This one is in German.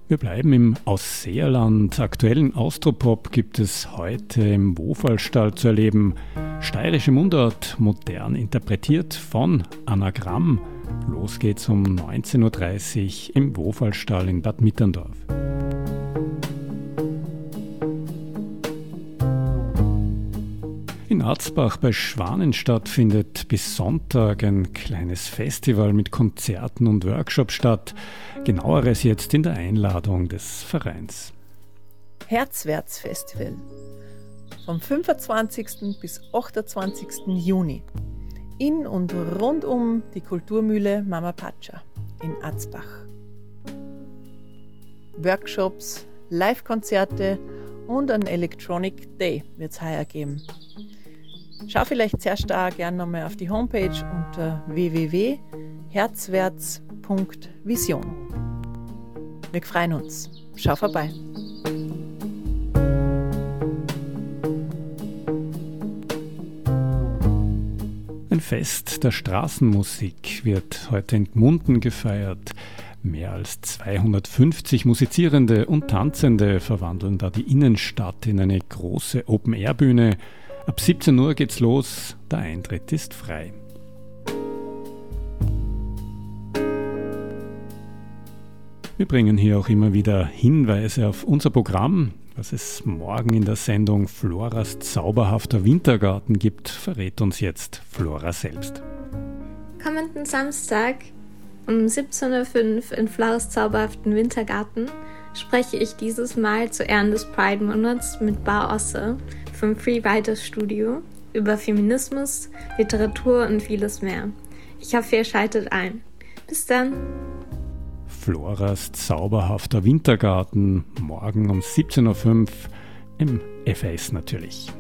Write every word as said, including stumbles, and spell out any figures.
Wir bleiben im Ausseerland. Aktuellen Austropop gibt es heute im Wofallstall zu erleben. Steirische Mundart, modern interpretiert von Anagramm. Los geht's um neunzehn Uhr dreißig im Wofallstall in Bad Mitterndorf. In Arzbach bei Schwanenstadt findet bis Sonntag ein kleines Festival mit Konzerten und Workshops statt. Genaueres jetzt in der Einladung des Vereins. Herzwärts-Festival vom fünfundzwanzigsten bis achtundzwanzigsten Juni in und rund um die Kulturmühle Mama Patscha in Arzbach. Workshops, Live-Konzerte und ein Electronic Day wird es heuer geben. Schau vielleicht zuerst da gerne nochmal auf die Homepage unter w w w punkt herzwärts punkt vision. Wir freuen uns. Schau vorbei. Ein Fest der Straßenmusik wird heute in Gmunden gefeiert. Mehr als zweihundertfünfzig Musizierende und Tanzende verwandeln da die Innenstadt in eine große Open-Air-Bühne. Ab siebzehn Uhr geht's los, der Eintritt ist frei. Wir bringen hier auch immer wieder Hinweise auf unser Programm. Was es morgen in der Sendung Floras zauberhafter Wintergarten gibt, verrät uns jetzt Flora selbst. Kommenden Samstag um siebzehn Uhr fünf in Floras zauberhaften Wintergarten spreche ich dieses Mal zu Ehren des Pride-Monats mit Bar Osse vom Free Writers Studio über Feminismus, Literatur und vieles mehr. Ich hoffe, ihr schaltet ein. Bis dann! Floras zauberhafter Wintergarten, morgen um siebzehn Uhr fünf im F A S natürlich.